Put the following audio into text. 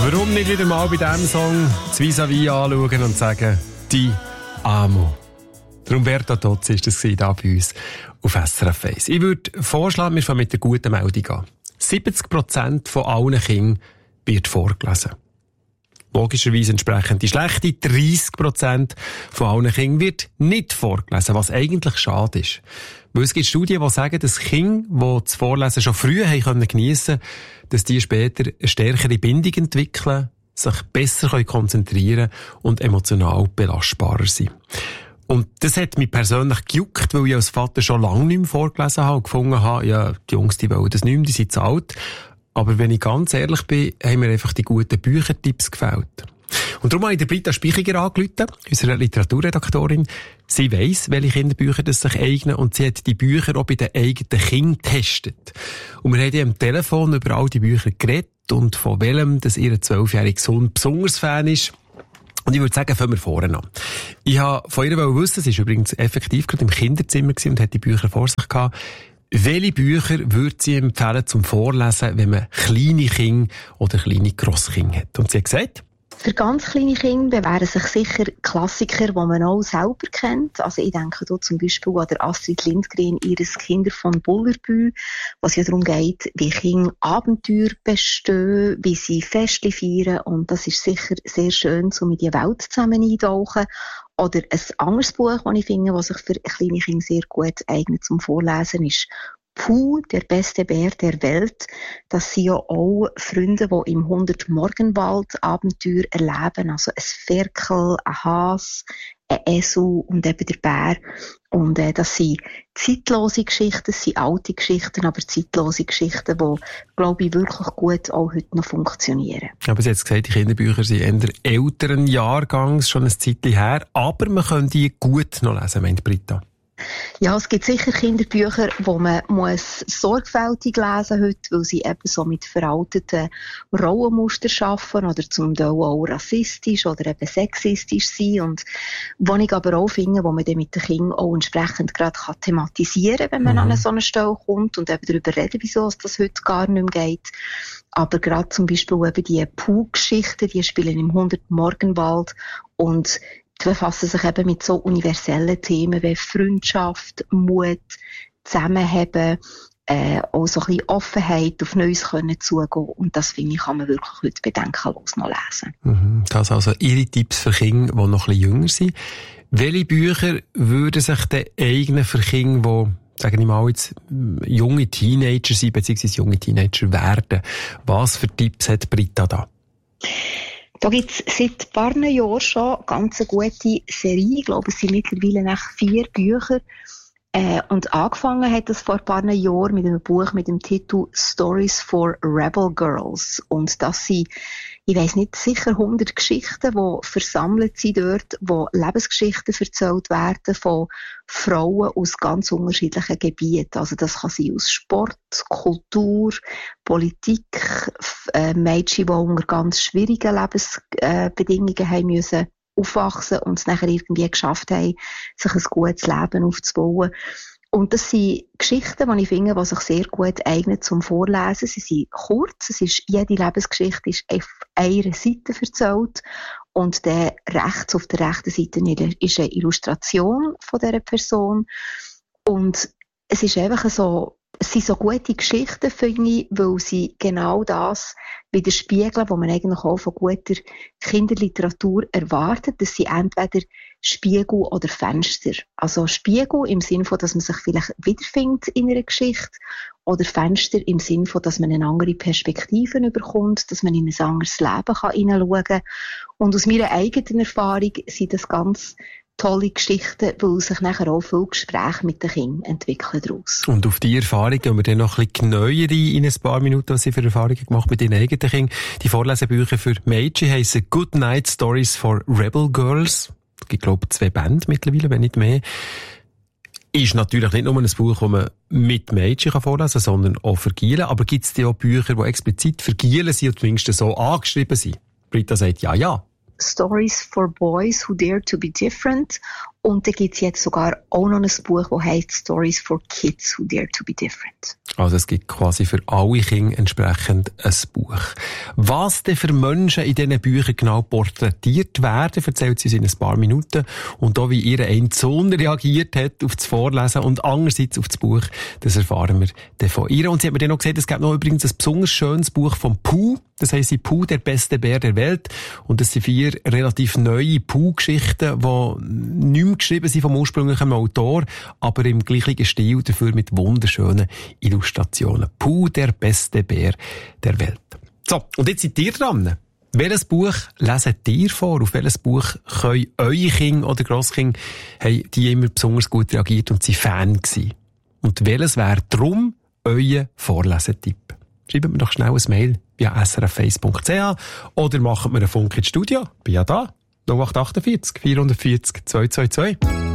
Warum nicht wieder mal bei diesem Song das Vis-à-vis anschauen und sagen, «Ti amo». Der Umberto Tozzi war das hier bei uns auf SRF 1. Ich würde vorschlagen, wir fangen mit der guten Meldung an. 70% von allen Kindern wird vorgelesen. Logischerweise entsprechend die schlechte 30% von allen Kindern wird nicht vorgelesen, was eigentlich schade ist. Weil es gibt Studien, die sagen, dass Kinder, die das Vorlesen schon früh geniessen können, dass die später eine stärkere Bindung entwickeln, sich besser konzentrieren und emotional belastbarer sind. Und das hat mich persönlich gejuckt, weil ich als Vater schon lange nicht mehr vorgelesen habe und gefunden habe, ja, die Jungs, die wollen das nicht mehr, die sind zu alt. Aber wenn ich ganz ehrlich bin, haben mir einfach die guten Büchertipps gefällt. Und darum habe ich der Britta Speichiger angerufen, unsere Literaturredaktorin. Sie weiss, welche Kinderbücher das sich eignen, und sie hat die Bücher auch bei den eigenen Kindern getestet. Und wir haben ihr am Telefon über all die Bücher geredet und von welchem, dass ihr 12-jähriger Sohn besonders Fan ist. Und ich würde sagen, fangen wir vorne an. Ich habe von ihr wissen, sie war übrigens effektiv gerade im Kinderzimmer und hat die Bücher vor sich gehabt. Welche Bücher würde sie empfehlen zum Vorlesen, wenn man kleine Kinder oder kleine Grosskinder hat? Und sie hat gesagt, für ganz kleine Kinder bewähren sich sicher Klassiker, die man auch selber kennt. Also ich denke da zum Beispiel an der Astrid Lindgren, ihres Kinder von Bullerbü, was ja darum geht, wie Kinder Abenteuer bestehen, wie sie Feste feiern, und das ist sicher sehr schön, so mit die Welt zusammen eintauchen. Oder ein anderes Buch, das ich finde, das sich für kleine Kinder sehr gut eignet zum Vorlesen, ist Puh, der beste Bär der Welt. Das sind ja auch Freunde, die im 100-Morgenwald Abenteuer erleben. Also ein Ferkel, ein Hase, ein Esel und eben der Bär. Und das sind zeitlose Geschichten, das sind alte Geschichten, aber zeitlose Geschichten, die, glaube ich, wirklich gut auch heute noch funktionieren. Aber Sie hat gesagt, die Kinderbücher sind eher älteren Jahrgangs, schon ein Zeitchen her, aber man kann die gut noch lesen, meint Britta. Ja, es gibt sicher Kinderbücher, die man muss sorgfältig lesen heute, weil sie eben so mit veralteten Rollenmustern arbeiten oder zum Teil auch rassistisch oder eben sexistisch sind. Und wo ich aber auch finde, wo man dann mit den Kindern auch entsprechend gerade thematisieren kann, wenn man an so eine Stelle kommt und eben darüber reden, wieso es das heute gar nicht mehr geht. Aber gerade zum Beispiel eben die Puh-Geschichten, die spielen im 100-Morgenwald und die befassen sich eben mit so universellen Themen wie Freundschaft, Mut, Zusammenheben, auch so ein bisschen Offenheit, auf Neues können zugehen. Und das, finde ich, kann man wirklich heute bedenkenlos noch lesen. Das also Ihre Tipps für Kinder, die noch ein bisschen jünger sind. Welche Bücher würden sich denn eignen für Kinder, die, sagen wir mal, jetzt junge Teenager sind, beziehungsweise junge Teenager werden? Was für Tipps hat Britta da? Da gibt's seit ein paar Jahren schon ganz eine gute Serie. Ich glaube, es sind mittlerweile 4 Bücher. Und angefangen hat das vor ein paar Jahren mit einem Buch mit dem Titel Stories for Rebel Girls. Und das sind, ich weiss nicht, sicher 100 Geschichten, die versammelt sind dort, wo Lebensgeschichten erzählt werden von Frauen aus ganz unterschiedlichen Gebieten. Also das kann sein aus Sport, Kultur, Politik, Mädchen, die unter ganz schwierigen Lebensbedingungen haben müssen aufwachsen und es nachher irgendwie geschafft haben, sich ein gutes Leben aufzubauen. Und das sind Geschichten, die ich finde, die sich sehr gut eignen zum Vorlesen. Sie sind kurz, jede Lebensgeschichte ist auf einer Seite erzählt. Und dann rechts auf der rechten Seite ist eine Illustration von dieser Person. Und es ist einfach so, es sind so gute Geschichten, finde ich, weil sie genau das widerspiegeln, was man eigentlich auch von guter Kinderliteratur erwartet. Das sind entweder Spiegel oder Fenster. Also Spiegel im Sinne von, dass man sich vielleicht wiederfindet in einer Geschichte, oder Fenster im Sinne von, dass man eine andere Perspektive bekommt, dass man in ein anderes Leben hineinschauen kann. Und aus meiner eigenen Erfahrung sind das ganz tolle Geschichten, weil sich nachher auch viele Gespräche mit den Kindern entwickeln daraus. Und auf die Erfahrung gehen wir dann noch ein bisschen genauer in ein paar Minuten, was Sie für Erfahrungen gemacht mit Ihren eigenen Kindern. Die Vorlesebücher für Mädchen heissen Good Night Stories for Rebel Girls. Es gibt, glaube ich, 2 Bände mittlerweile, wenn nicht mehr. Ist natürlich nicht nur ein Buch, das man mit Mädchen vorlesen kann, sondern auch für Gielen. Aber gibt es auch Bücher, die explizit für Gielen sind und zumindest so angeschrieben sind? Britta sagt ja. Stories for Boys Who Dare to be Different. Und da gibt's jetzt sogar auch noch ein Buch, das heisst Stories for Kids Who Dare to be Different. Also es gibt quasi für alle Kinder entsprechend ein Buch. Was denn für Menschen in diesen Büchern genau porträtiert werden, erzählt sie uns in ein paar Minuten. Und auch wie ihr ein Sohn reagiert hat auf das Vorlesen und andererseits auf das Buch, das erfahren wir dann von ihr. Und sie hat mir dann noch gesagt, es gibt noch übrigens ein besonders schönes Buch von Pooh. Das heisst Pooh, der beste Bär der Welt. Und das sind 4 relativ neue Pooh-Geschichten, die nicht mehr geschrieben sind vom ursprünglichen Autor, aber im gleichen Stil, dafür mit wunderschönen Illustrationen. Pooh, der beste Bär der Welt. So, und jetzt seid ihr dran. Welches Buch lesen ihr vor? Auf welches Buch können eure Kinder oder Grosskinder, haben die immer besonders gut reagiert und sind Fan gewesen? Und welches wäre drum euer Vorlesetipp? Schreibt mir doch schnell ein Mail via srf1.ch oder macht mir einen Funk ins Studio. Bin ja da. 0848 440 222.